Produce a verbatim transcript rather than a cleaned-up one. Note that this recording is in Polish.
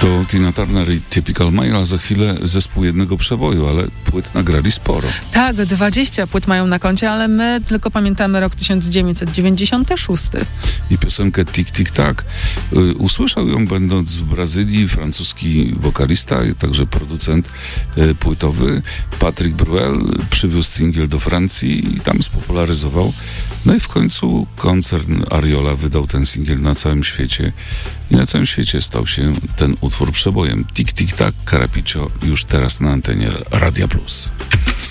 To Tina Turner i Typical Male, a za chwilę zespół jednego przeboju, ale płyt nagrali sporo. Tak, dwadzieścia płyt mają na koncie, ale my tylko pamiętamy rok tysiąc dziewięćset dziewięćdziesiąty szósty. I piosenkę Tik Tik Tak. Y, usłyszał ją będąc w Brazylii francuski wokalista, także producent y, płytowy Patrick Bruel. Przywiózł singiel do Francji i tam spopularyzował. No i w końcu koncern Ariola wydał ten singiel na całym świecie i na całym świecie stał się ten utwór przebojem. Tik Tik Tak, Carapiccio już teraz na antenie Radia Plus.